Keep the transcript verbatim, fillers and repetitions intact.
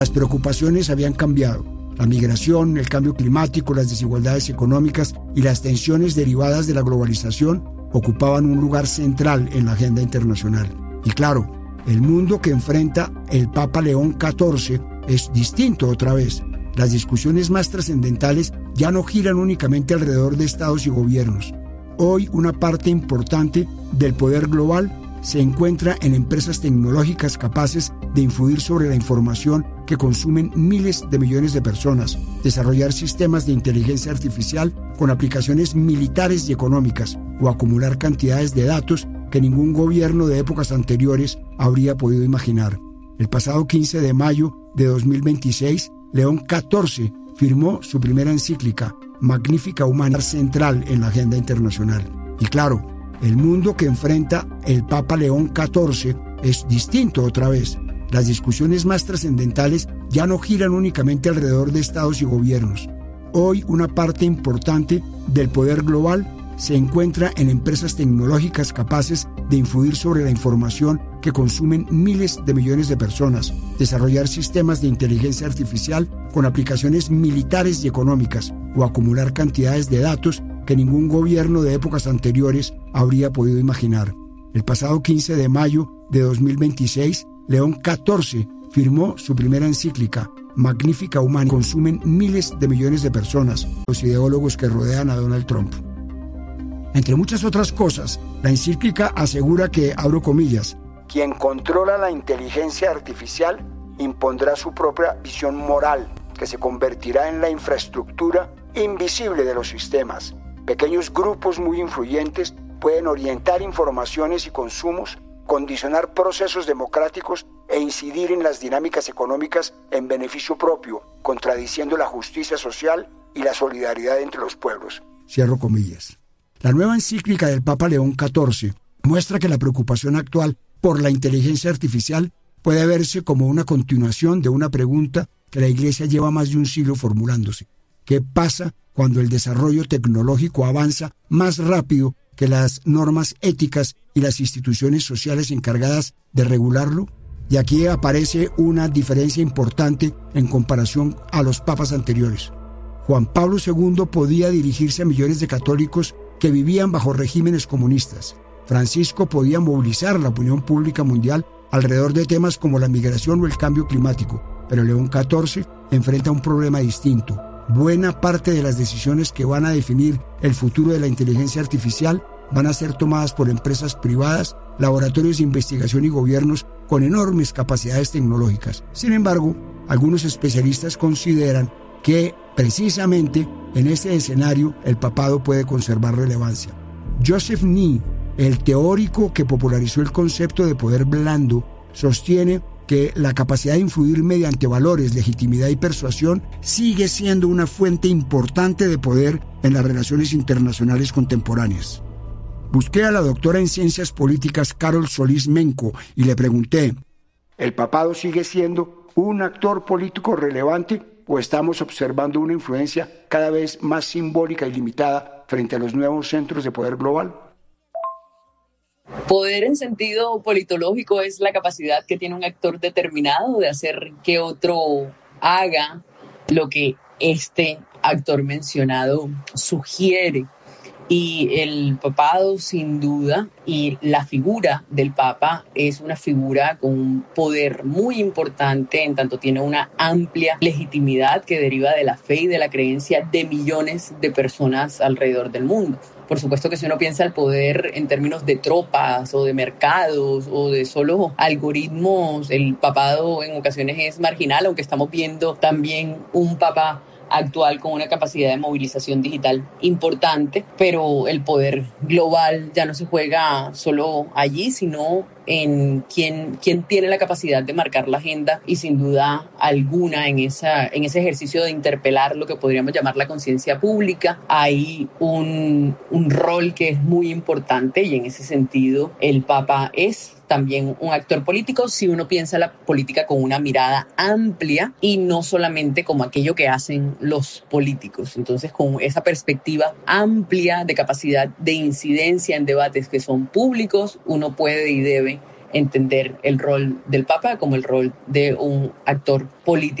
Las preocupaciones habían cambiado. La migración, el cambio climático, las desigualdades económicas y las tensiones derivadas de la globalización ocupaban un lugar central en la agenda internacional. Y claro, el mundo que enfrenta el Papa León catorce es distinto otra vez. Las discusiones más trascendentales ya no giran únicamente alrededor de estados y gobiernos. Hoy una parte importante del poder global se encuentra en empresas tecnológicas capaces de influir sobre la información que consumen miles de millones de personas, desarrollar sistemas de inteligencia artificial con aplicaciones militares y económicas o acumular cantidades de datos que ningún gobierno de épocas anteriores habría podido imaginar. El pasado quince de mayo de dos mil veintiséis, León catorce firmó su primera encíclica, Magnificat Humanitas, central en la agenda internacional. Y claro, el mundo que enfrenta el Papa León catorce es distinto otra vez. Las discusiones más trascendentales ya no giran únicamente alrededor de estados y gobiernos. Hoy una parte importante del poder global se encuentra en empresas tecnológicas capaces de influir sobre la información que consumen miles de millones de personas, desarrollar sistemas de inteligencia artificial con aplicaciones militares y económicas o acumular cantidades de datos que ningún gobierno de épocas anteriores habría podido imaginar. El pasado quince de mayo de dos mil veintiséis, León catorce firmó su primera encíclica, Magnificat Humanitas. Consumen miles de millones de personas, los ideólogos que rodean a Donald Trump. Entre muchas otras cosas, la encíclica asegura que, abro comillas, quien controla la inteligencia artificial impondrá su propia visión moral, que se convertirá en la infraestructura invisible de los sistemas. Pequeños grupos muy influyentes pueden orientar informaciones y consumos, condicionar procesos democráticos e incidir en las dinámicas económicas en beneficio propio, contradiciendo la justicia social y la solidaridad entre los pueblos. Cierro comillas. La nueva encíclica del Papa León catorce muestra que la preocupación actual por la inteligencia artificial puede verse como una continuación de una pregunta que la Iglesia lleva más de un siglo formulándose. ¿Qué pasa cuando el desarrollo tecnológico avanza más rápido que las normas éticas y las instituciones sociales encargadas de regularlo? Y aquí aparece una diferencia importante en comparación a los papas anteriores. Juan Pablo segundo podía dirigirse a millones de católicos que vivían bajo regímenes comunistas. Francisco podía movilizar la opinión pública mundial alrededor de temas como la migración o el cambio climático, pero León catorce enfrenta un problema distinto. Buena parte de las decisiones que van a definir el futuro de la inteligencia artificial van a ser tomadas por empresas privadas, laboratorios de investigación y gobiernos con enormes capacidades tecnológicas. Sin embargo, algunos especialistas consideran que precisamente en este escenario el papado puede conservar relevancia. Joseph Nye, el teórico que popularizó el concepto de poder blando, sostiene que la capacidad de influir mediante valores, legitimidad y persuasión sigue siendo una fuente importante de poder en las relaciones internacionales contemporáneas. Busqué a la doctora en Ciencias Políticas Carol Solís Menco y le pregunté, ¿el papado sigue siendo un actor político relevante o estamos observando una influencia cada vez más simbólica y limitada frente a los nuevos centros de poder global? Poder en sentido politológico es la capacidad que tiene un actor determinado de hacer que otro haga lo que este actor mencionado sugiere. Y el papado, sin duda, y la figura del papa es una figura con un poder muy importante, en tanto tiene una amplia legitimidad que deriva de la fe y de la creencia de millones de personas alrededor del mundo. Por supuesto que si uno piensa el poder en términos de tropas o de mercados o de solo algoritmos, el papado en ocasiones es marginal, aunque estamos viendo también un papa actual con una capacidad de movilización digital importante, pero el poder global ya no se juega solo allí, sino en quién, quién tiene la capacidad de marcar la agenda y sin duda alguna en, esa, en ese ejercicio de interpelar lo que podríamos llamar la conciencia pública. Hay un, un rol que es muy importante y en ese sentido el Papa es también un actor político si uno piensa la política con una mirada amplia y no solamente como aquello que hacen los políticos. Entonces, con esa perspectiva amplia de capacidad de incidencia en debates que son públicos, uno puede y debe entender el rol del Papa como el rol de un actor político.